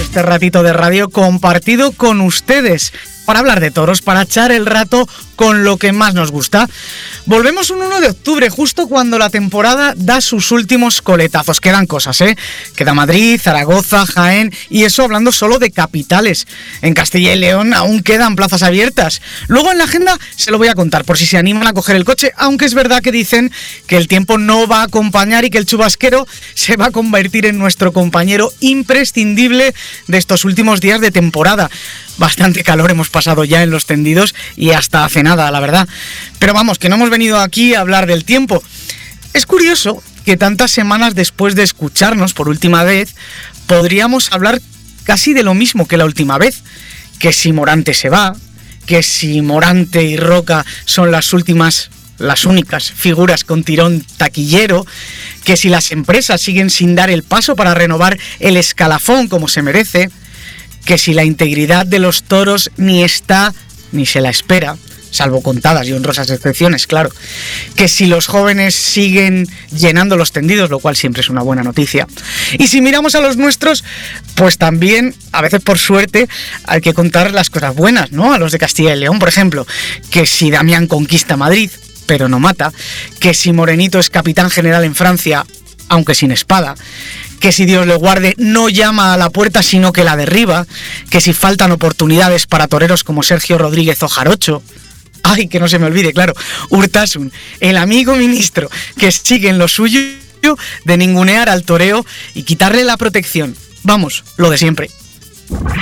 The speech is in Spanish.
este ratito de radio compartido con ustedes para hablar de toros, para echar el rato con lo que más nos gusta. Volvemos un 1 de octubre, justo cuando la temporada da sus últimos coletazos. Quedan cosas, Queda Madrid, Zaragoza, Jaén, y eso hablando solo de capitales. En Castilla y León aún quedan plazas abiertas. Luego en la agenda se lo voy a contar, por si se animan a coger el coche, aunque es verdad que dicen que el tiempo no va a acompañar y que el chubasquero se va a convertir en nuestro compañero imprescindible de estos últimos días de temporada. Bastante calor hemos pasado ya en los tendidos y hasta hace nada, la verdad. Pero vamos, que no hemos venido aquí a hablar del tiempo. Es curioso que tantas semanas después de escucharnos por última vez, podríamos hablar casi de lo mismo que la última vez. Que si Morante se va, que si Morante y Roca son las únicas figuras con tirón taquillero, que si las empresas siguen sin dar el paso para renovar el escalafón como se merece, que si la integridad de los toros ni está ni se la espera, salvo contadas y honrosas excepciones, claro, que si los jóvenes siguen llenando los tendidos, lo cual siempre es una buena noticia, y si miramos a los nuestros, pues también, a veces por suerte, hay que contar las cosas buenas, ¿no? A los de Castilla y León, por ejemplo, que si Damián conquista Madrid, pero no mata, que si Morenito es capitán general en Francia, aunque sin espada, que si Dios le guarde no llama a la puerta sino que la derriba, que si faltan oportunidades para toreros como Sergio Rodríguez o Jarocho. Ay, que no se me olvide, claro, Urtasun, el amigo ministro que sigue en lo suyo de ningunear al toreo y quitarle la protección. Vamos, lo de siempre.